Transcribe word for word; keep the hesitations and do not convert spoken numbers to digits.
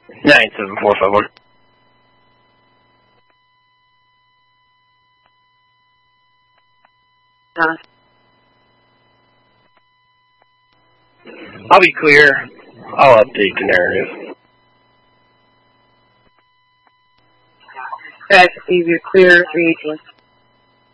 nine seven four five one. Uh, I'll be clear. I'll update the narrative. okay, you're clear, three eighteen.